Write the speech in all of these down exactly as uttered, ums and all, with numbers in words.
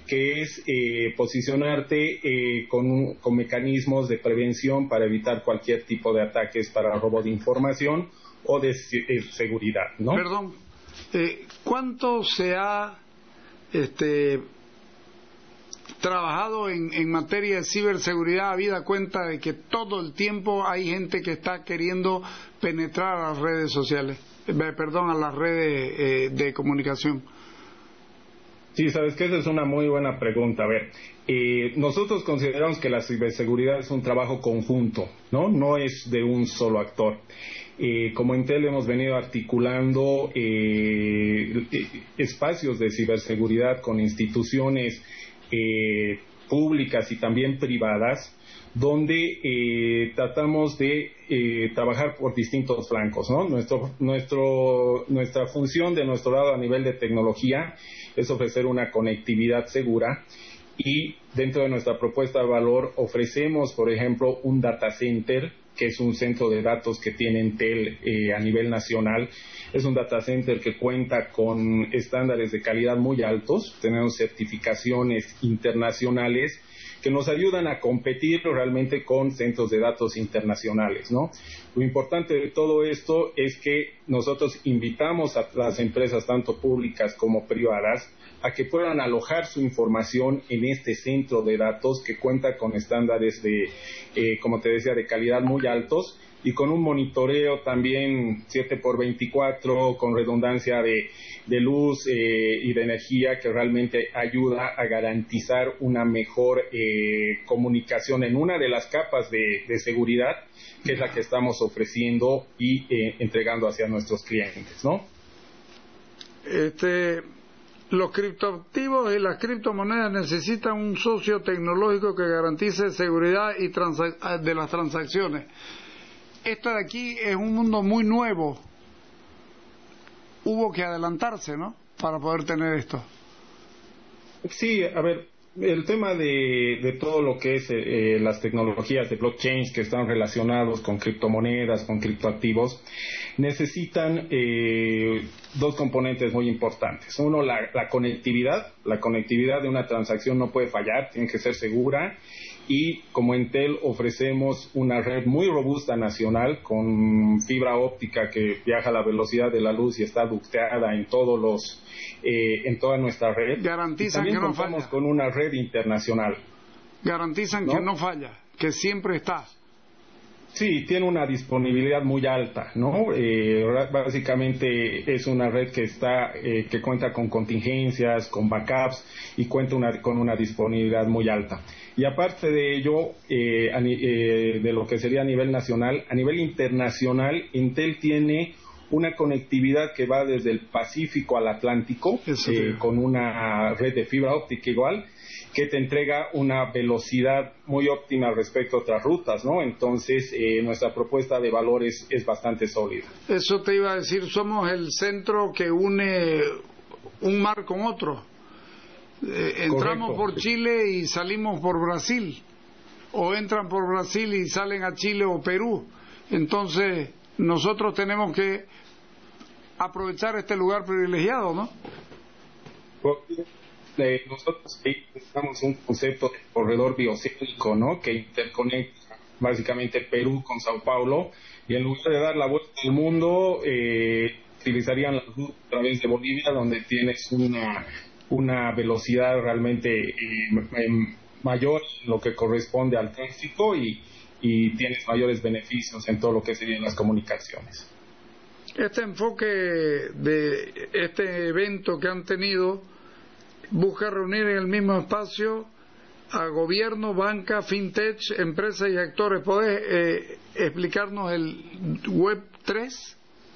que es eh, posicionarte eh, con, con mecanismos de prevención para evitar cualquier tipo de ataques para robo de información o de eh, seguridad, ¿no? Perdón, eh, ¿cuánto se ha este, trabajado en, en materia de ciberseguridad, habida cuenta de que todo el tiempo hay gente que está queriendo penetrar a las redes sociales, eh, perdón, a las redes eh, de comunicación? Sí, sabes que esa es una muy buena pregunta. A ver, eh, nosotros consideramos que la ciberseguridad es un trabajo conjunto, ¿no? No es de un solo actor. Eh, como Intel hemos venido articulando eh, espacios de ciberseguridad con instituciones eh, públicas y también privadas, donde eh, tratamos de eh, trabajar por distintos flancos, ¿no? Nuestro, nuestro, nuestra función de nuestro lado a nivel de tecnología es ofrecer una conectividad segura, y dentro de nuestra propuesta de valor ofrecemos, por ejemplo, un data center, que es un centro de datos que tiene Intel eh, a nivel nacional. Es un data center que cuenta con estándares de calidad muy altos, tenemos certificaciones internacionales que nos ayudan a competir realmente con centros de datos internacionales, ¿no? Lo importante de todo esto es que nosotros invitamos a las empresas, tanto públicas como privadas, a que puedan alojar su información en este centro de datos que cuenta con estándares de, eh, como te decía, de calidad muy altos, y con un monitoreo también siete por veinticuatro, con redundancia de, de luz eh, y de energía, que realmente ayuda a garantizar una mejor eh, comunicación en una de las capas de, de seguridad, que es la que estamos ofreciendo y eh, entregando hacia nuestros clientes, ¿no? Este, los criptoactivos y las criptomonedas necesitan un socio tecnológico que garantice seguridad y transac- de las transacciones. Esto de aquí es un mundo muy nuevo. Hubo que adelantarse, ¿no?, para poder tener esto. Sí, a ver, el tema de, de todo lo que es eh, las tecnologías de blockchain que están relacionados con criptomonedas, con criptoactivos, necesitan eh, dos componentes muy importantes. Uno, la, la conectividad. La conectividad de una transacción no puede fallar, tiene que ser segura. Y como Intel ofrecemos una red muy robusta nacional con fibra óptica que viaja a la velocidad de la luz y está ducteada en todos los eh, en toda nuestra red. Garantizan y también que no contamos falla. con una red internacional. Garantizan ¿no? que no falla, que siempre está. Sí, tiene una disponibilidad muy alta, ¿no? Eh, básicamente es una red que está, eh, que cuenta con contingencias, con backups, y cuenta una, con una disponibilidad muy alta. Y aparte de ello, eh, a, eh, de lo que sería a nivel nacional, a nivel internacional, Intel tiene una conectividad que va desde el Pacífico al Atlántico, eh, con una red de fibra óptica igual, que te entrega una velocidad muy óptima respecto a otras rutas, ¿no? Entonces, eh, nuestra propuesta de valor es, es bastante sólida. Eso te iba a decir, somos el centro que une un mar con otro. Eh, entramos Correcto. por Chile y salimos por Brasil, o entran por Brasil y salen a Chile o Perú. Entonces, nosotros tenemos que aprovechar este lugar privilegiado, ¿no? Eh, nosotros necesitamos un concepto de corredor biocéntrico, ¿no?, que interconecta básicamente Perú con Sao Paulo, y en lugar de dar la vuelta al mundo, eh, utilizarían la ruta a través de Bolivia, donde tienes una, una velocidad realmente eh, mayor en lo que corresponde al tráfico, y, y tienes mayores beneficios en todo lo que serían las comunicaciones. Este enfoque de este evento que han tenido busca reunir en el mismo espacio a gobierno, banca, fintech, empresas y actores. ¿Podés eh, explicarnos el web tres?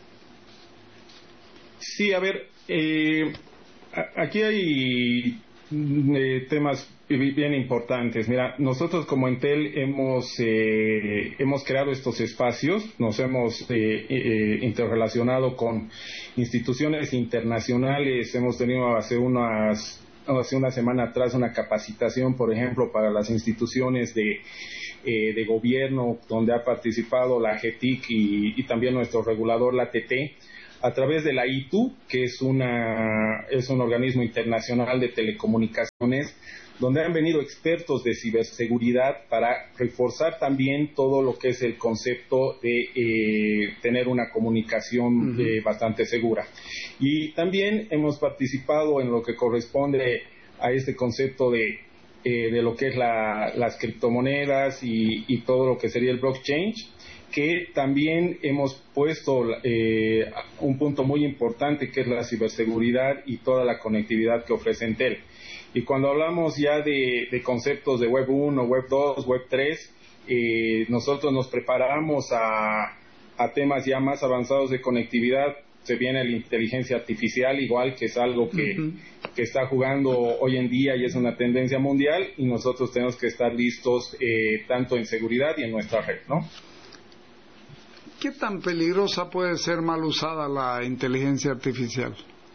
Sí, a ver, eh, aquí hay eh, temas bien importantes. Mira, nosotros como Intel hemos eh, hemos creado estos espacios, nos hemos eh, eh, interrelacionado con instituciones internacionales, hemos tenido hace unas hace una semana atrás una capacitación, por ejemplo, para las instituciones de eh, de gobierno, donde ha participado la G T I C y, y también nuestro regulador, la A T T, a través de la I T U, que es, una, es un organismo internacional de telecomunicaciones, donde han venido expertos de ciberseguridad para reforzar también todo lo que es el concepto de eh, tener una comunicación uh-huh. eh, bastante segura. Y también hemos participado en lo que corresponde a este concepto de, eh, de lo que es la, las criptomonedas y, y todo lo que sería el blockchain, que también hemos puesto eh, un punto muy importante, que es la ciberseguridad y toda la conectividad que ofrece Entel. Y cuando hablamos ya de, de conceptos de Web uno, Web dos, Web tres, eh, nosotros nos preparamos a, a temas ya más avanzados de conectividad. Se viene la inteligencia artificial, igual, que es algo que, uh-huh. que está jugando hoy en día y es una tendencia mundial, y nosotros tenemos que estar listos eh, tanto en seguridad y en nuestra red, ¿no? ¿Qué tan peligrosa puede ser mal usada la inteligencia artificial?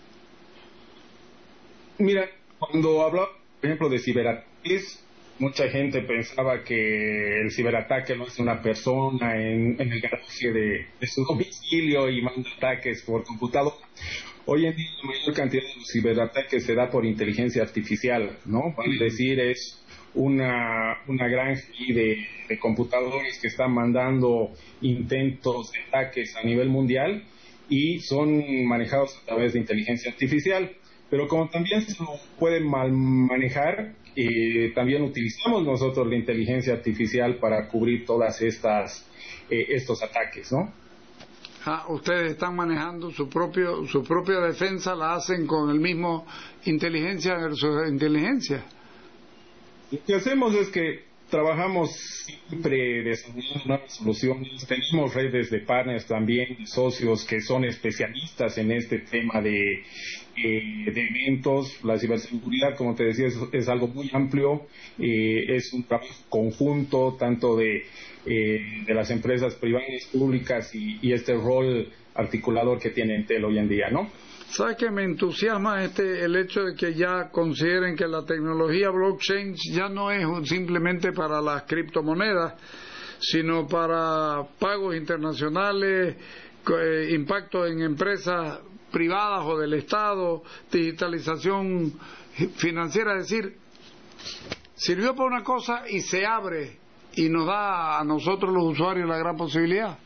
Mira, cuando hablamos, por ejemplo, de ciberataques, mucha gente pensaba que el ciberataque lo hace una persona en, en el garaje de, de su domicilio y manda ataques por computadora. Hoy en día la mayor cantidad de los ciberataques se da por inteligencia artificial, ¿no? Vale decir, es una, una granja de, de computadores que están mandando intentos de ataques a nivel mundial y son manejados a través de inteligencia artificial. Pero como también se lo pueden mal manejar, eh, también utilizamos nosotros la inteligencia artificial para cubrir todas estas eh, estos ataques, ¿no? Ah, ustedes están manejando su propio su propia defensa, la hacen con el mismo inteligencia versus inteligencia. Lo que hacemos es que trabajamos siempre desarrollando nuevas soluciones. Tenemos redes de partners también, de socios que son especialistas en este tema de, eh, de eventos. La ciberseguridad, como te decía, es, es algo muy amplio. Eh, es un trabajo conjunto, tanto de, eh, de las empresas privadas, públicas y, y este rol articulador que tiene Entel hoy en día, ¿no? ¿Sabes que me entusiasma este el hecho de que ya consideren que la tecnología blockchain ya no es simplemente para las criptomonedas, sino para pagos internacionales, eh, impacto en empresas privadas o del Estado, digitalización financiera? Es decir, sirvió para una cosa y se abre y nos da a nosotros los usuarios la gran posibilidad.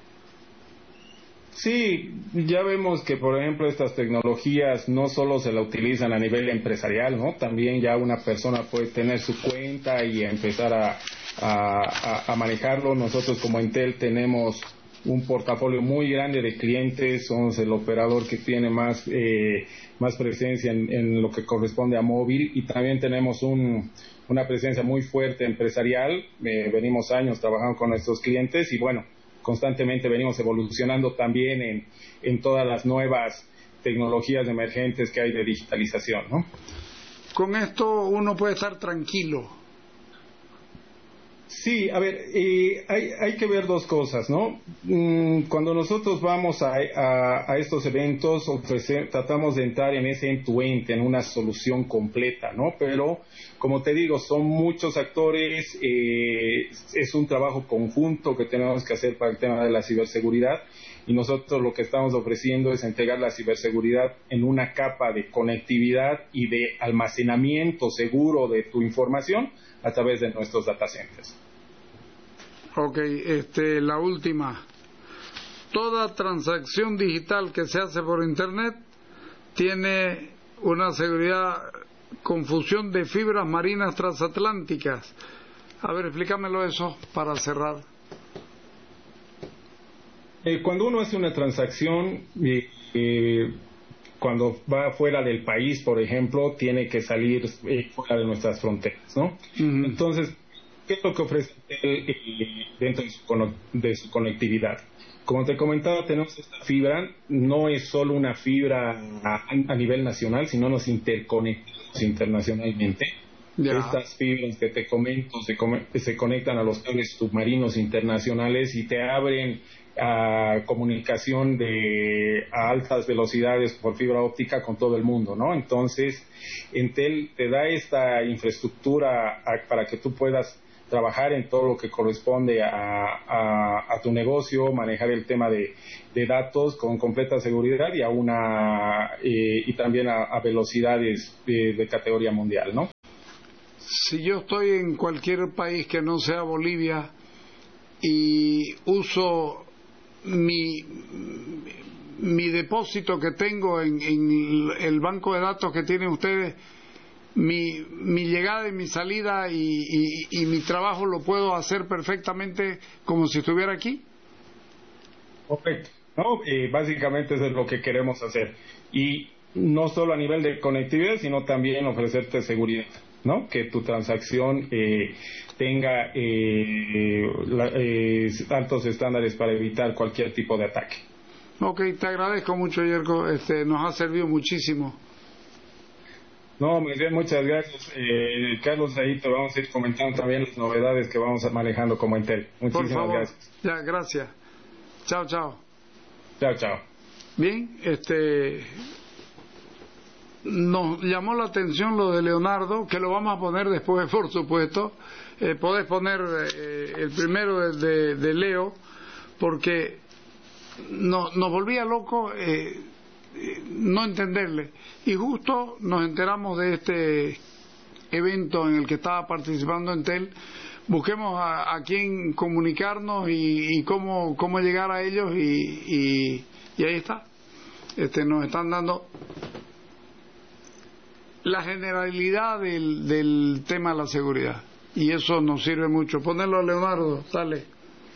Sí, ya vemos que, por ejemplo, estas tecnologías no solo se la utilizan a nivel empresarial, ¿no? También ya una persona puede tener su cuenta y empezar a, a, a manejarlo. Nosotros como Entel tenemos un portafolio muy grande de clientes, somos el operador que tiene más eh, más presencia en, en lo que corresponde a móvil, y también tenemos un, una presencia muy fuerte empresarial. Eh, venimos años trabajando con nuestros clientes y bueno, constantemente venimos evolucionando también en, en todas las nuevas tecnologías emergentes que hay de digitalización, ¿no? Con esto uno puede estar tranquilo. Sí, a ver, eh, hay, hay que ver dos cosas, ¿no? Mm, cuando nosotros vamos a, a, a estos eventos, ofrecer, tratamos de entrar en ese end-to-end, en una solución completa, ¿no? Pero, como te digo, son muchos actores, eh, es un trabajo conjunto que tenemos que hacer para el tema de la ciberseguridad, y nosotros lo que estamos ofreciendo es entregar la ciberseguridad en una capa de conectividad y de almacenamiento seguro de tu información a través de nuestros data centers. Ok, este, la última. Toda transacción digital que se hace por Internet tiene una seguridad, confusión de fibras marinas transatlánticas. A ver, explícamelo eso para cerrar. Eh, cuando uno hace una transacción, eh, eh, cuando va fuera del país, por ejemplo, tiene que salir eh, fuera de nuestras fronteras, ¿no? Uh-huh. Entonces, ¿qué es lo que ofrece eh, dentro de su, de su conectividad? Como te comentaba, tenemos esta fibra, no es solo una fibra a, a nivel nacional, sino nos interconectamos internacionalmente. Yeah. Estas fibras que te comento se, se conectan a los cables submarinos internacionales y te abren a comunicación de a altas velocidades por fibra óptica con todo el mundo, ¿no? Entonces, Entel te da esta infraestructura a, para que tú puedas trabajar en todo lo que corresponde a, a, a tu negocio, manejar el tema de, de datos con completa seguridad y a una eh, y también a, a velocidades de, de categoría mundial, ¿no? Si yo estoy en cualquier país que no sea Bolivia y uso mi mi depósito que tengo en, en el banco de datos que tienen ustedes, mi, mi llegada y mi salida y, y, y mi trabajo lo puedo hacer perfectamente como si estuviera aquí. Correcto, ¿no? Eh, básicamente eso es lo que queremos hacer, y no solo a nivel de conectividad, sino también ofrecerte seguridad, ¿no? Que tu transacción eh, tenga eh, la, eh, altos estándares para evitar cualquier tipo de ataque. Ok, te agradezco mucho, Yerko, este, nos ha servido muchísimo. No, muy bien, muchas gracias. Eh, Carlos, ahí te vamos a ir comentando también las novedades que vamos manejando como Entel. Muchísimas Por favor. gracias. Ya, gracias. Chao, chao. Chao, chao. Bien, este, nos llamó la atención lo de Leonardo, que lo vamos a poner después, por supuesto. Eh, podés poner eh, el primero de, de, de Leo, porque no, nos volvía loco eh, no entenderle, y justo nos enteramos de este evento en el que estaba participando Entel. Busquemos a, a quién comunicarnos y, y cómo, cómo llegar a ellos, y, y, y ahí está. Este, nos están dando la generalidad del, del tema de la seguridad, y eso nos sirve mucho. Ponelo a Leonardo, dale.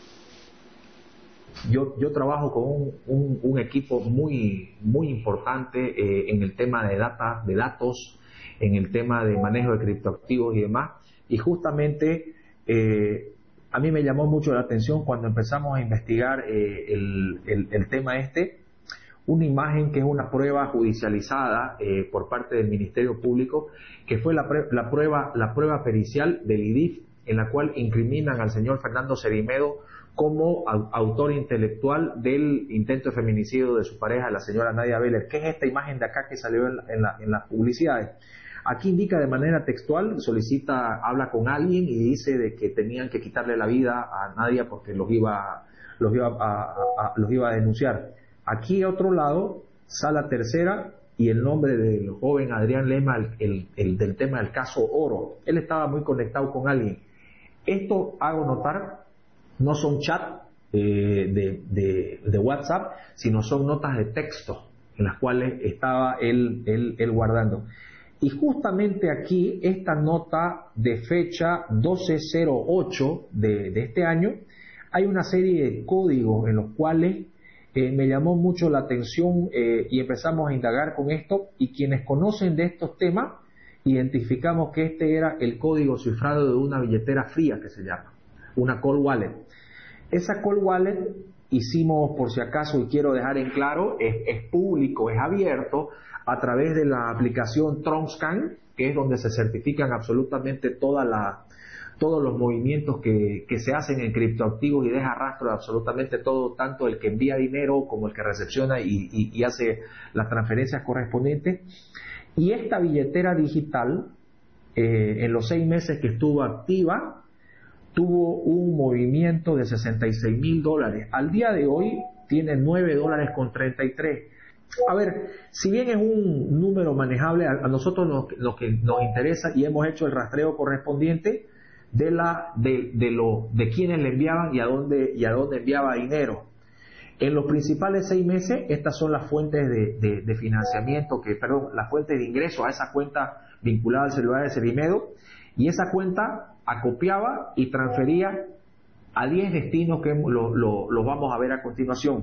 Yo, yo trabajo con un, un, un equipo muy, muy importante eh, en el tema de, data, de datos, en el tema de manejo de criptoactivos y demás, y justamente eh, a mí me llamó mucho la atención cuando empezamos a investigar eh, el, el, el tema este, una imagen que es una prueba judicializada eh, por parte del Ministerio Público, que fue la, pre, la, prueba, la prueba pericial del I D I F, en la cual incriminan al señor Fernando Cerimedo como autor intelectual del intento de feminicidio de su pareja, la señora Nadia Beller. ¿Qué es esta imagen de acá que salió en, la, en, la, en las publicidades? Aquí indica de manera textual, solicita, habla con alguien y dice de que tenían que quitarle la vida a Nadia porque los iba, los iba, a, a, a, los iba a denunciar. Aquí a otro lado, sala tercera y el nombre del joven Adrián Lema, el, el, el del tema del caso Oro. Él estaba muy conectado con alguien. Esto hago notar, no son chat eh, de, de, de WhatsApp, sino son notas de texto en las cuales estaba él, él, él guardando. Y justamente aquí, esta nota de fecha doce cero ocho de, de este año, hay una serie de códigos en los cuales eh, me llamó mucho la atención eh, y empezamos a indagar con esto, y quienes conocen de estos temas, identificamos que este era el código cifrado de una billetera fría que se llama, una cold wallet. Esa cold wallet hicimos, por si acaso, y quiero dejar en claro, es, es público, es abierto, a través de la aplicación TronScan, que es donde se certifican absolutamente toda la, todos los movimientos que, que se hacen en criptoactivos, y deja rastro de absolutamente todo, tanto el que envía dinero como el que recepciona y, y, y hace las transferencias correspondientes. Y esta billetera digital, eh, en los seis meses que estuvo activa, tuvo un movimiento de sesenta y seis mil dólares. Al día de hoy tiene nueve dólares con treinta y tres. A ver, si bien es un número manejable, a, a nosotros lo, lo que nos interesa, y hemos hecho el rastreo correspondiente de la de, de lo de quienes le enviaban y a dónde y a dónde enviaba dinero. En los principales seis meses, estas son las fuentes de, de, de financiamiento, que, perdón, las fuentes de ingreso a esa cuenta vinculada al celular de Cerimedo, y esa cuenta acopiaba y transfería a diez destinos que lo, lo, lo vamos a ver a continuación.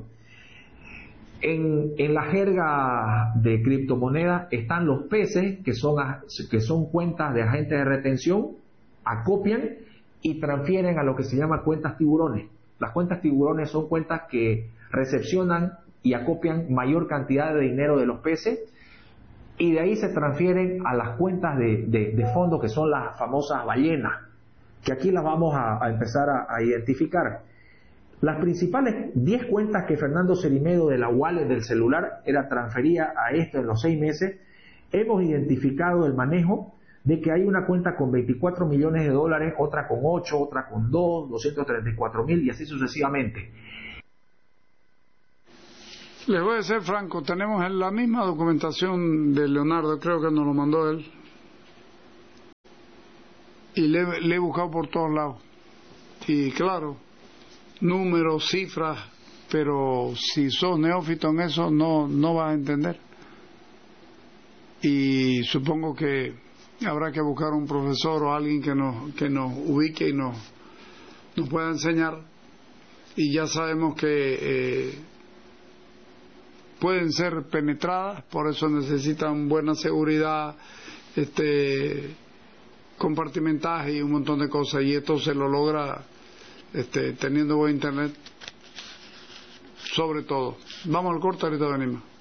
En, en la jerga de criptomonedas están los P E S, que son, que son cuentas de agentes de retención, acopian y transfieren a lo que se llama cuentas tiburones. Las cuentas tiburones son cuentas que recepcionan y acopian mayor cantidad de dinero de los P E S, y de ahí se transfieren a las cuentas de, de, de fondo, que son las famosas ballenas, que aquí las vamos a, a empezar a, a identificar. Las principales diez cuentas que Fernando Cerimedo de la wallet del celular era transfería a esto en los seis meses, hemos identificado el manejo de que hay una cuenta con veinticuatro millones de dólares, otra con ocho, otra con dos, doscientos treinta y cuatro mil y así sucesivamente. Les voy a ser franco, tenemos la misma documentación de Leonardo, creo que nos lo mandó él, y le, le he buscado por todos lados. Y claro, números, cifras, pero si sos neófito en eso no, no vas a entender. Y supongo que habrá que buscar un profesor o alguien que nos, que nos ubique y nos, nos pueda enseñar. Y ya sabemos que eh, pueden ser penetradas, por eso necesitan buena seguridad, este compartimentaje y un montón de cosas, y esto se lo logra este, teniendo buen internet sobre todo. Vamos al corte, ahorita venimos.